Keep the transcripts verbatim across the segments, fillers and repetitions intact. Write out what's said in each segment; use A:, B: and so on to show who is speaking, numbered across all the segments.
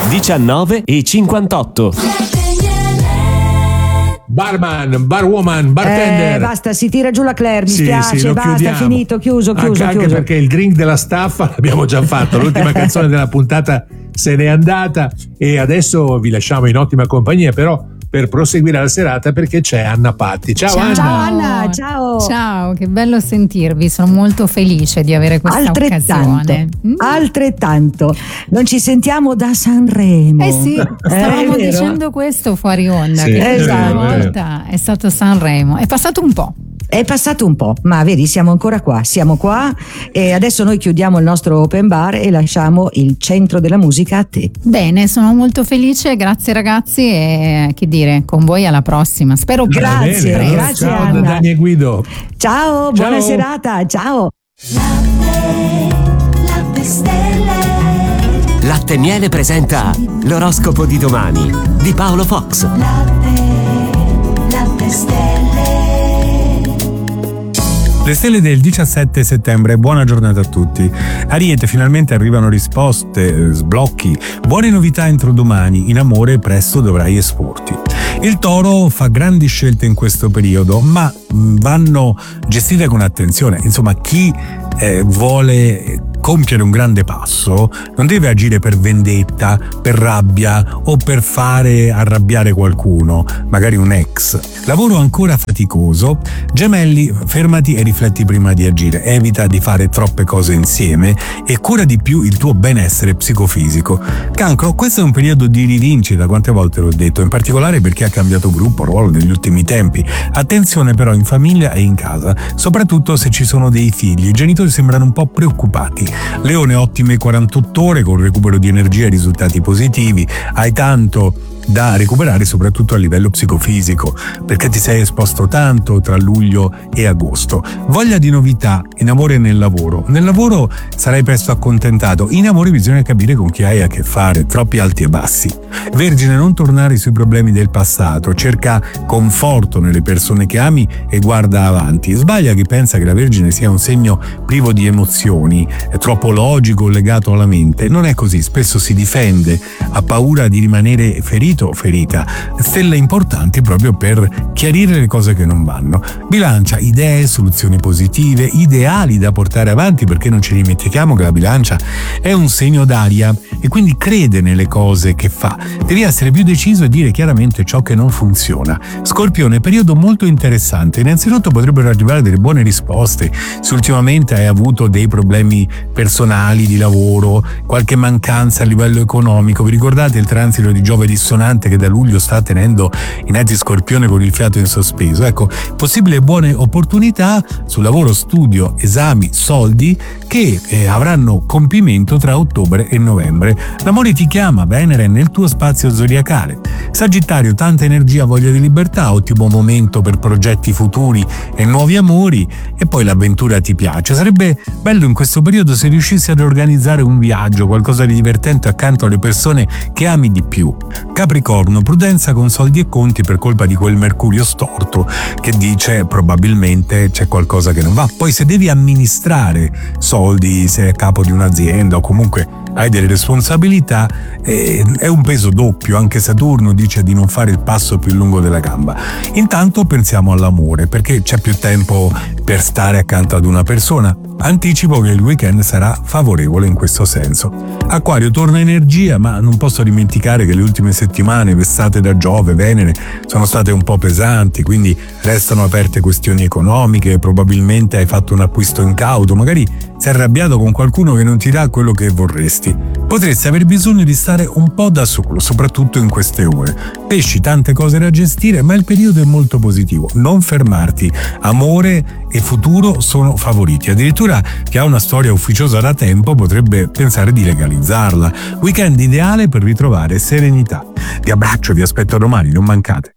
A: diciannove e cinquantotto.
B: Barman, barwoman, bartender.
C: Eh, basta, si tira giù la Claire, mi
B: sì,
C: spiace,
B: sì,
C: basta,
B: chiudiamo.
C: finito, chiuso, chiuso,
B: anche,
C: chiuso.
B: Anche perché il drink della staffa l'abbiamo già fatto, l'ultima canzone della puntata se n'è andata e adesso vi lasciamo in ottima compagnia, però per proseguire la serata perché c'è Anna Patti. Ciao,
C: ciao
B: Anna.
C: Ciao Anna, ciao.
D: Ciao, che bello sentirvi, sono molto felice di avere questa
C: altrettanto,
D: occasione. Mm.
C: Altrettanto. Non ci sentiamo da Sanremo.
D: Eh sì, stavamo
C: eh,
D: dicendo questo fuori onda,
B: sì,
D: che
C: esatto.
D: questa volta è stato Sanremo. È passato un po'.
C: È passato un po', ma vedi, siamo ancora qua, siamo qua e adesso noi chiudiamo il nostro open bar e lasciamo il centro della musica a te.
D: Bene, sono molto felice, grazie ragazzi e che dire, con voi alla prossima. Spero
C: Grazie,
B: Bene, allora,
C: grazie
B: ciao
C: Anna.
B: da Dani e Guido.
C: Ciao, buona
B: Ciao.
C: serata, ciao.
E: Latte, latte stelle.
A: Latte e Miele presenta l'oroscopo di domani di Paolo Fox.
E: Latte, latte stelle.
F: Le stelle del diciassette settembre, buona giornata a tutti. Ariete, finalmente arrivano risposte, sblocchi, buone novità entro domani, in amore presto dovrai esporti. Il Toro fa grandi scelte in questo periodo, ma vanno gestite con attenzione. Insomma, chi eh, vuole compiere un grande passo non deve agire per vendetta, per rabbia o per fare arrabbiare qualcuno, magari un ex. Lavoro ancora faticoso. Gemelli, fermati e rifletti prima di agire, evita di fare troppe cose insieme e cura di più il tuo benessere psicofisico. Cancro, questo è un periodo di rivincita, quante volte l'ho detto, in particolare per chi ha cambiato gruppo, ruolo negli ultimi tempi. Attenzione però in famiglia e in casa, soprattutto se ci sono dei figli. I genitori sembrano un po' preoccupati. Leone, ottime quarantotto ore con recupero di energia e risultati positivi. Hai tanto da recuperare soprattutto a livello psicofisico perché ti sei esposto tanto tra luglio e agosto. Voglia di novità in amore e nel lavoro. Nel lavoro sarai presto accontentato, in amore bisogna capire con chi hai a che fare, troppi alti e bassi. Vergine, non tornare sui problemi del passato, cerca conforto nelle persone che ami e guarda avanti. Sbaglia chi pensa che la Vergine sia un segno privo di emozioni, è troppo logico, legato alla mente. Non è così, spesso si difende, ha paura di rimanere ferito o ferita. Stelle importanti proprio per chiarire le cose che non vanno. Bilancia, idee, soluzioni positive, ideali da portare avanti, perché non ci dimentichiamo che la bilancia è un segno d'aria e quindi crede nelle cose che fa. Devi essere più deciso e dire chiaramente ciò che non funziona. Scorpione, periodo molto interessante. Innanzitutto potrebbero arrivare delle buone risposte se ultimamente hai avuto dei problemi personali, di lavoro, qualche mancanza a livello economico. Vi ricordate il transito di Giove dissonante che da luglio sta tenendo i nati Scorpione con il fiato in sospeso? Ecco, possibili buone opportunità sul lavoro, studio, esami, soldi che eh, avranno compimento tra ottobre e novembre. L'amore ti chiama, Venere è nel tuo spazio zodiacale. Sagittario, tanta energia, voglia di libertà, ottimo momento per progetti futuri e nuovi amori, e poi l'avventura ti piace. Sarebbe bello in questo periodo se riuscissi ad organizzare un viaggio, qualcosa di divertente accanto alle persone che ami di più. Capricorno, prudenza con soldi e conti per colpa di quel Mercurio storto che dice probabilmente c'è qualcosa che non va. Poi se devi amministrare soldi, sei a capo di un'azienda o comunque hai delle responsabilità, eh, è un peso doppio. Anche Saturno dice di non fare il passo più lungo della gamba. Intanto pensiamo all'amore, perché c'è più tempo per stare accanto ad una persona. Anticipo che il weekend sarà favorevole in questo senso. Acquario, torna energia, ma non posso dimenticare che le ultime settimane vestate da Giove, Venere, sono state un po' pesanti, quindi restano aperte questioni economiche, probabilmente hai fatto un acquisto incauto, magari sei arrabbiato con qualcuno che non ti dà quello che vorresti. Potresti aver bisogno di stare un po' da solo, soprattutto in queste ore. Pesci, tante cose da gestire, ma il periodo è molto positivo. Non fermarti. Amore e futuro sono favoriti. Addirittura chi ha una storia ufficiosa da tempo potrebbe pensare di legalizzarla. Weekend ideale per ritrovare serenità. Vi abbraccio e vi aspetto domani, non mancate.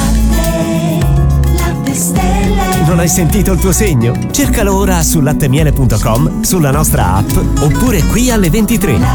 E: Latte, latte stelle.
A: Non hai sentito il tuo segno? Cercalo ora su lattemiele punto com, sulla nostra app oppure qui alle ventitré.